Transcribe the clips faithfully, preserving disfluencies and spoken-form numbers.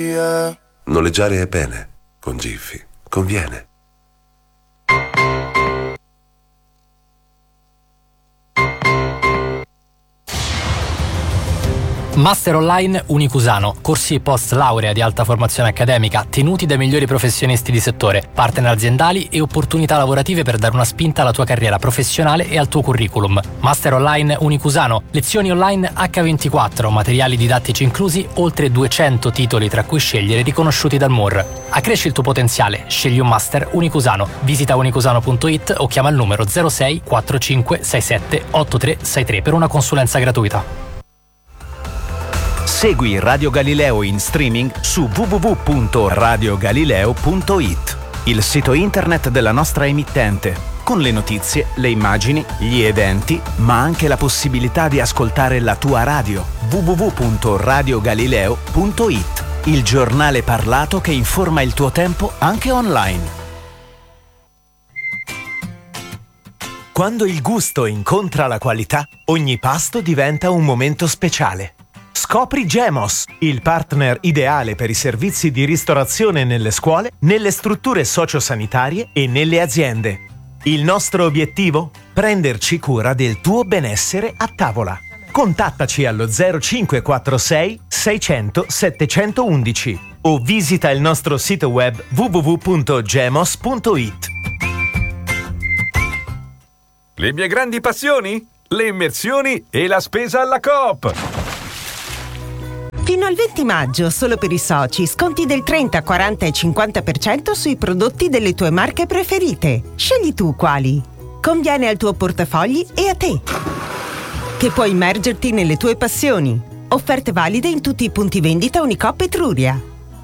yeah. Noleggiare è bene, con Jiffy conviene. Master Online Unicusano, corsi post laurea di alta formazione accademica tenuti dai migliori professionisti di settore, partner aziendali e opportunità lavorative per dare una spinta alla tua carriera professionale e al tuo curriculum. Master Online Unicusano, lezioni online acca ventiquattro, materiali didattici inclusi, oltre duecento titoli tra cui scegliere riconosciuti dal M U R. Accresci il tuo potenziale, scegli un Master Unicusano. Visita unicusano punto it o chiama il numero zero sei quattro cinque sei sette otto tre sei tre per una consulenza gratuita. Segui Radio Galileo in streaming su w w w punto radio galileo punto it, il sito internet della nostra emittente, con le notizie, le immagini, gli eventi, ma anche la possibilità di ascoltare la tua radio. w w w punto radio galileo punto it, il giornale parlato che informa il tuo tempo anche online. Quando il gusto incontra la qualità, ogni pasto diventa un momento speciale. Scopri Gemos, il partner ideale per i servizi di ristorazione nelle scuole, nelle strutture sociosanitarie e nelle aziende. Il nostro obiettivo? Prenderci cura del tuo benessere a tavola. Contattaci allo zero cinque quattro sei seicento settecentoudici o visita il nostro sito web w w w punto gemos punto it. Le mie grandi passioni? Le immersioni e la spesa alla Coop. Fino al venti maggio, solo per i soci, sconti del trenta, quaranta e cinquanta per cento sui prodotti delle tue marche preferite. Scegli tu quali. Conviene al tuo portafogli e a te, che puoi immergerti nelle tue passioni. Offerte valide in tutti i punti vendita Unicoop Etruria.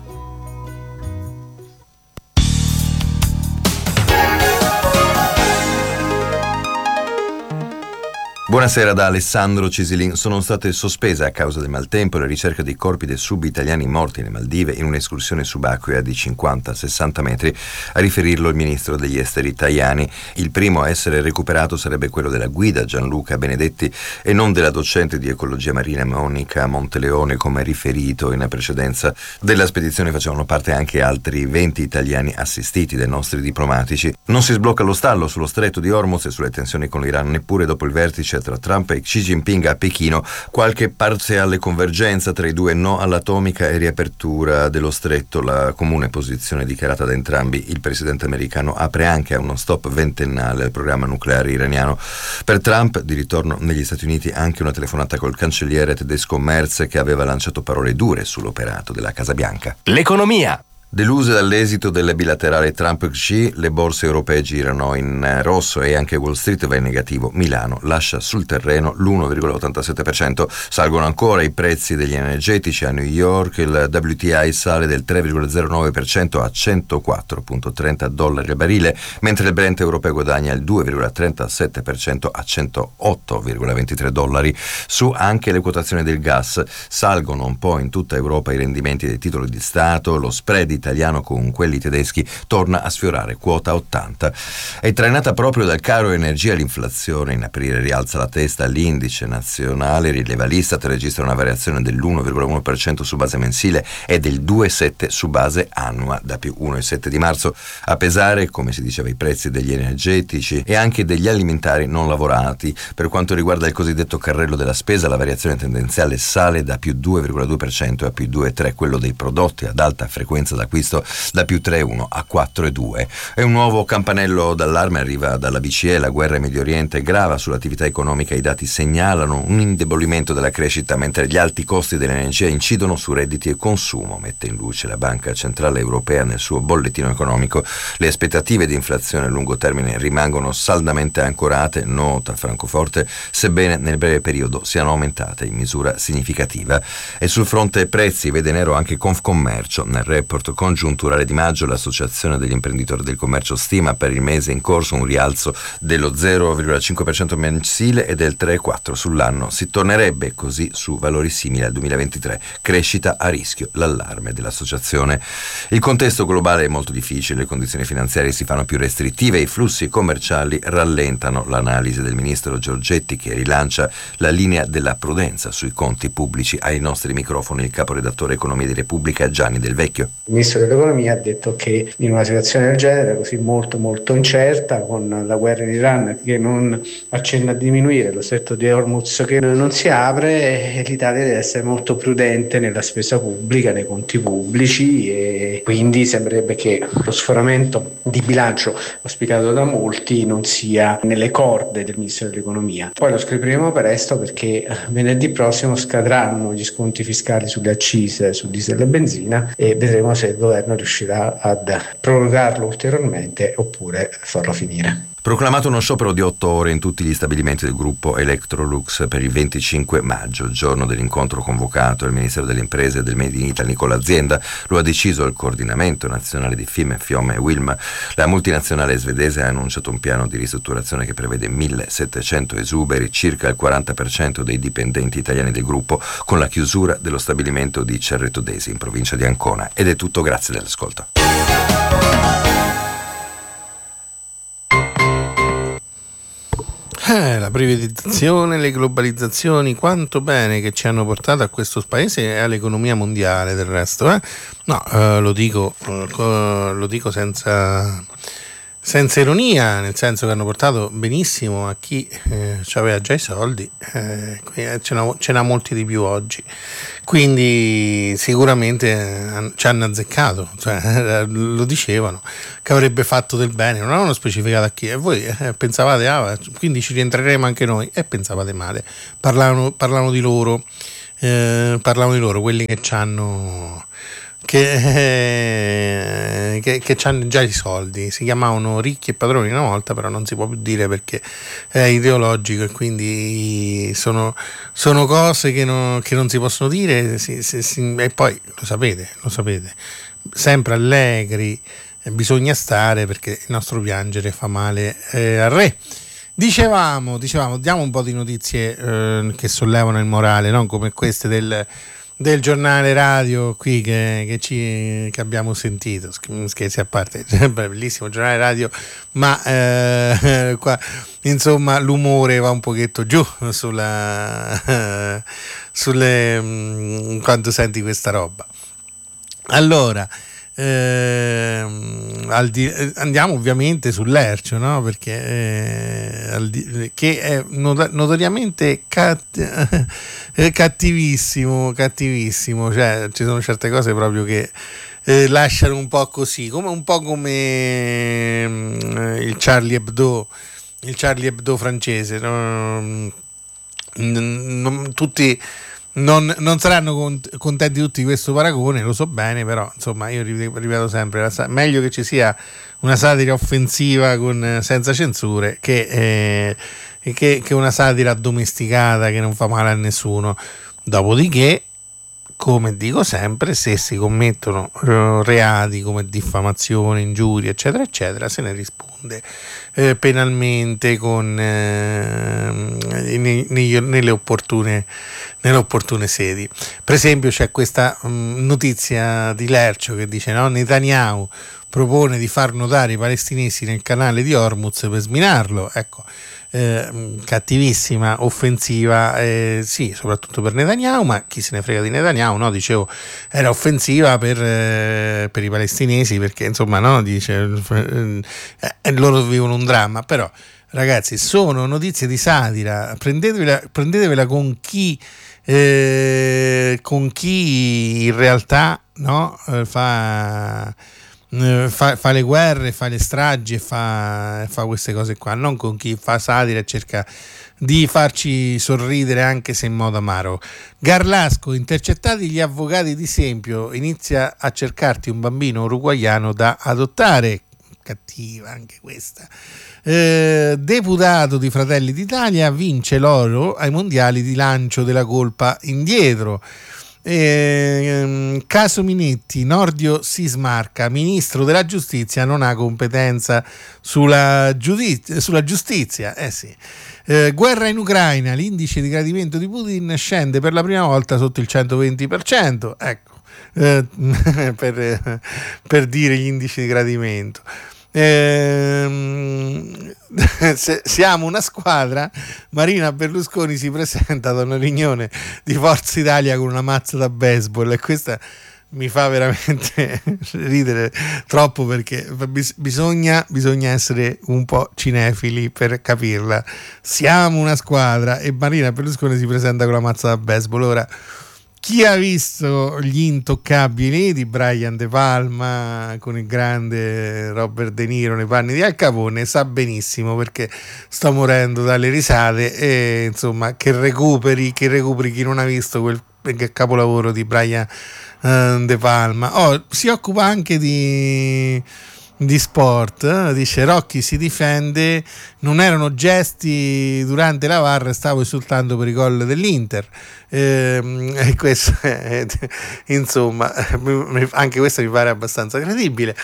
Buonasera da Alessandro Cisilin. Sono state sospese a causa del maltempo le ricerche dei corpi dei sub-italiani morti nelle Maldive in un'escursione subacquea di cinquanta sessanta metri, a riferirlo il ministro degli esteri Tajani. Il primo a essere recuperato sarebbe quello della guida Gianluca Benedetti e non della docente di ecologia marina Monica Monteleone, come riferito in precedenza. Della spedizione facevano parte anche altri venti italiani assistiti dai nostri diplomatici. Non si sblocca lo stallo sullo stretto di Hormuz e sulle tensioni con l'Iran neppure dopo il vertice tra Trump e Xi Jinping a Pechino. Qualche parziale convergenza tra i due: no all'atomica e riapertura dello stretto, la comune posizione dichiarata da entrambi. Il presidente americano apre anche a uno stop ventennale al programma nucleare iraniano. Per Trump, di ritorno negli Stati Uniti, anche una telefonata col cancelliere tedesco Merz, che aveva lanciato parole dure sull'operato della Casa Bianca. L'economia. Deluse dall'esito del bilaterale Trump-Xi, le borse europee girano in rosso e anche Wall Street va in negativo. Milano lascia sul terreno l'uno virgola ottantasette per cento. Salgono ancora i prezzi degli energetici. A New York il W T I sale del tre virgola zero nove per cento a centoquattro virgola trenta dollari al barile, mentre il Brent europeo guadagna il due virgola trentasette per cento a centootto virgola ventitré dollari. Su anche le quotazioni del gas. Salgono un po' in tutta Europa i rendimenti dei titoli di Stato, lo spread italiano con quelli tedeschi torna a sfiorare quota ottanta. È trainata proprio dal caro energia l'inflazione. In aprile rialza la testa l'indice nazionale, rileva l'Istat, registra una variazione dell'uno virgola uno per cento su base mensile e del due virgola sette per cento su base annua, da più uno virgola sette di marzo. A pesare, come si diceva, i prezzi degli energetici e anche degli alimentari non lavorati. Per quanto riguarda il cosiddetto carrello della spesa, la variazione tendenziale sale da più due virgola due per cento a più due virgola tre per cento, quello dei prodotti ad alta frequenza da acquisto da più tre virgola uno a quattro virgola due. E un nuovo campanello d'allarme arriva dalla B C E. La guerra in Medio Oriente grava sull'attività economica. I dati segnalano un indebolimento della crescita, mentre gli alti costi dell'energia incidono su redditi e consumo, mette in luce la Banca Centrale Europea nel suo bollettino economico. Le aspettative di inflazione a lungo termine rimangono saldamente ancorate, nota Francoforte, sebbene nel breve periodo siano aumentate in misura significativa. E sul fronte prezzi vede nero anche Confcommercio. Nel report congiunturale di maggio, l'Associazione degli imprenditori del commercio stima per il mese in corso un rialzo dello zero virgola cinque per cento mensile e del tre virgola quattro per cento sull'anno. Si tornerebbe così su valori simili al duemilaventitré. Crescita a rischio, l'allarme dell'associazione. Il contesto globale è molto difficile, le condizioni finanziarie si fanno più restrittive e i flussi commerciali rallentano. L'analisi del ministro Giorgetti, che rilancia la linea della prudenza sui conti pubblici. Ai nostri microfoni il caporedattore Economia di Repubblica Gianni Del Vecchio. Il ministro dell'Economia ha detto che in una situazione del genere, così molto molto incerta, con la guerra in Iran che non accenna a diminuire, lo stretto di Hormuz che non si apre, l'Italia deve essere molto prudente nella spesa pubblica, nei conti pubblici, e quindi sembrerebbe che lo sforamento di bilancio auspicato da molti non sia nelle corde del ministro dell'Economia. Poi lo scopriremo presto, perché venerdì prossimo scadranno gli sconti fiscali sulle accise su diesel e benzina e vedremo se il governo riuscirà ad prorogarlo ulteriormente oppure farlo finire. Proclamato uno sciopero di otto ore in tutti gli stabilimenti del gruppo Electrolux per il venticinque maggio, giorno dell'incontro convocato al Ministero delle Imprese e del Made in Italy con l'azienda. Lo ha deciso il Coordinamento Nazionale di Fimme, Fiome e Wilm. La multinazionale svedese ha annunciato un piano di ristrutturazione che prevede millesettecento esuberi, circa il quaranta per cento dei dipendenti italiani del gruppo, con la chiusura dello stabilimento di Cerreto Desi in provincia di Ancona. Ed è tutto, grazie dell'ascolto. Eh, la privatizzazione, le globalizzazioni, quanto bene che ci hanno portato a questo paese e all'economia mondiale del resto. Eh? No, eh, lo dico, eh, lo dico senza, senza ironia, nel senso che hanno portato benissimo a chi eh, aveva già i soldi, eh, ce n'ha, ce n'ha molti di più oggi. Quindi sicuramente ci hanno azzeccato, cioè, lo dicevano che avrebbe fatto del bene, non avevano specificato a chi, e voi eh, pensavate, ah, quindi ci rientreremo anche noi, e pensavate male. Parlavano, parlavano di loro, eh, parlavano di loro, quelli che c'hanno che, eh, che, che hanno già i soldi, si chiamavano ricchi e padroni una volta, però non si può più dire perché è ideologico, e quindi sono, sono cose che, no, che non si possono dire, si, si, si, e poi lo sapete, lo sapete, sempre allegri eh, bisogna stare, perché il nostro piangere fa male eh, al re. Dicevamo, dicevamo, diamo un po' di notizie eh, che sollevano il morale, non come queste del del giornale radio qui che, che, ci, che abbiamo sentito, scherzi a parte, bellissimo giornale radio, ma eh, qua insomma l'umore va un pochetto giù sulla eh, sulle mh, quando senti questa roba. Allora Eh, al di, andiamo ovviamente sull'Ercio, no? Perché eh, al di, che è not- notoriamente cat- eh, cattivissimo, cattivissimo, cioè ci sono certe cose proprio che eh, lasciano un po' così, come un po' come eh, il Charlie Hebdo, il Charlie Hebdo francese, no? N- n- tutti Non, non saranno cont- contenti tutti di questo paragone, lo so bene, però insomma io ripeto sempre, la sa- meglio che ci sia una satira offensiva con, senza censure che, eh, che, che una satira addomesticata che non fa male a nessuno. Dopodiché, come dico sempre, se si commettono uh, reati come diffamazione, ingiuria, eccetera, eccetera, se ne risponde eh, penalmente con, eh, ne, ne, nelle, opportune, nelle opportune sedi. Per esempio c'è questa um, notizia di Lercio che dice, no, Netanyahu propone di far nuotare i palestinesi nel canale di Hormuz per sminarlo. Ecco, Eh, cattivissima, offensiva, eh, sì, soprattutto per Netanyahu, ma chi se ne frega di Netanyahu, no? Dicevo, era offensiva per, eh, per i palestinesi, perché insomma, no? Dice, eh, loro vivono un dramma, però ragazzi, sono notizie di satira, prendetevela, prendetevela con chi eh, con chi in realtà, no? Eh, fa Fa, fa le guerre, fa le stragi e fa, fa queste cose qua, non con chi fa satira e cerca di farci sorridere anche se in modo amaro. Garlasco, intercettati gli avvocati di Sempio, inizia a cercarti un bambino uruguaiano da adottare. Cattiva anche questa. Eh, deputato di Fratelli d'Italia vince l'oro ai mondiali di lancio della colpa indietro. Eh, caso Minetti, Nordio si smarca, ministro della giustizia non ha competenza sulla, giudiz- sulla giustizia. Eh sì. Eh, guerra in Ucraina, l'indice di gradimento di Putin scende per la prima volta sotto il centoventi per cento. Ecco, eh, per, per dire gli indici di gradimento. Eh, se siamo una squadra, Marina Berlusconi si presenta ad una riunione di Forza Italia con una mazza da baseball, e questa mi fa veramente ridere troppo, perché bisogna, bisogna essere un po' cinefili per capirla. Siamo una squadra e Marina Berlusconi si presenta con la mazza da baseball. Ora, chi ha visto Gli Intoccabili di Brian De Palma con il grande Robert De Niro nei panni di Al Capone sa benissimo perché sto morendo dalle risate, e insomma che recuperi, che recuperi chi non ha visto quel capolavoro di Brian uh, De Palma. Oh, si occupa anche di di sport, eh? Dice Rocky si difende, non erano gesti durante la V A R, stavo esultando per i gol dell'Inter, eh, e questo eh, insomma anche questo mi pare abbastanza credibile.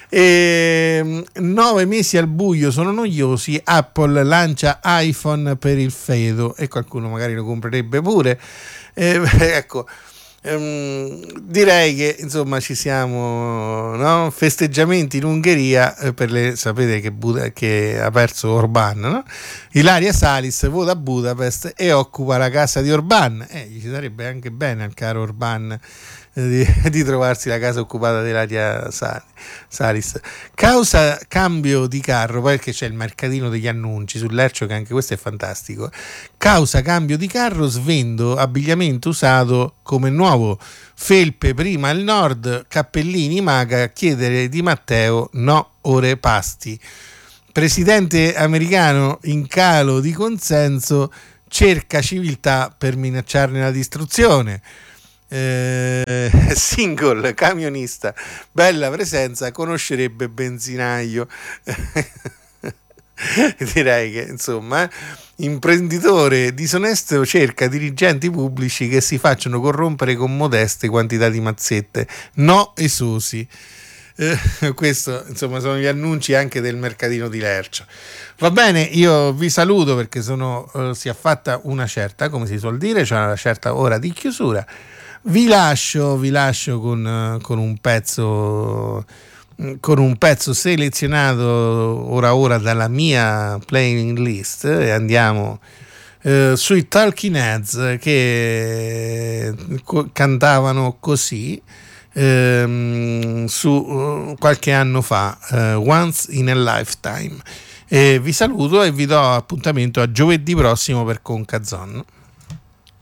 E, nove mesi al buio sono noiosi, Apple lancia iPhone per il freddo, e qualcuno magari lo comprerebbe pure, eh, ecco. Um, direi che insomma ci siamo, no? Festeggiamenti in Ungheria eh, per le, sapete che, Buda, che ha perso Orban, no? Ilaria Salis vota a Budapest e occupa la casa di Orban, eh, gli ci sarebbe anche bene al caro Orban eh, di, di trovarsi la casa occupata di Ilaria Salis. Causa cambio di carro, poi perché c'è il mercatino degli annunci sull'Ercio, che anche questo è fantastico. Causa cambio di carro, svendo abbigliamento usato come nuovo, felpe prima al nord, cappellini maga, chiedere di Matteo no ore pasti. Presidente americano in calo di consenso, cerca civiltà per minacciarne la distruzione. Eh, single, camionista, bella presenza, conoscerebbe benzinaio. Direi che insomma, imprenditore disonesto cerca dirigenti pubblici che si facciano corrompere con modeste quantità di mazzette, no esosi. Eh, questo insomma sono gli annunci anche del mercatino di Lercio. Va bene, io vi saluto perché sono eh, si è fatta una certa, come si suol dire, cioè una certa ora di chiusura. Vi lascio, vi lascio con, con un pezzo con un pezzo selezionato ora ora dalla mia playing list, e andiamo eh, sui Talking Heads, che co- cantavano così ehm, su uh, qualche anno fa, uh, Once in a Lifetime. E vi saluto e vi do appuntamento a giovedì prossimo per Concazon.